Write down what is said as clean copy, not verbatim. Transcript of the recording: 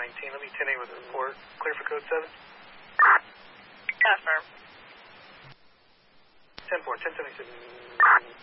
Let me 10-8 with a report. Clear for code 7? Confirm. 10-4, 10-76.